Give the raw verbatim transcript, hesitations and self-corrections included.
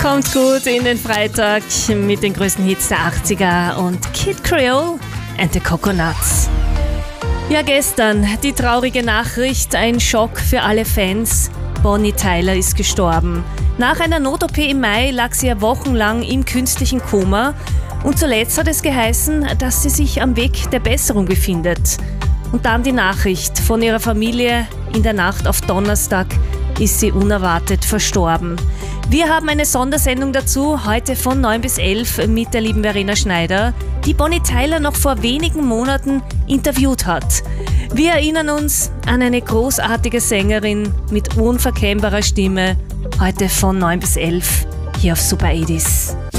Kommt gut in den Freitag mit den größten Hits der achtziger und Kid Creole and the Coconuts. Ja, gestern die traurige Nachricht, ein Schock für alle Fans. Bonnie Tyler ist gestorben. Nach einer Not-O P im Mai lag sie ja wochenlang im künstlichen Koma und zuletzt hat es geheißen, dass sie sich am Weg der Besserung befindet. Und dann die Nachricht von ihrer Familie: in der Nacht auf Donnerstag ist sie unerwartet verstorben. Wir haben eine Sondersendung dazu, heute von neun bis elf mit der lieben Verena Schneider, die Bonnie Tyler noch vor wenigen Monaten interviewt hat. Wir erinnern uns an eine großartige Sängerin mit unverkennbarer Stimme, heute von neun bis elf hier auf Super achtziger.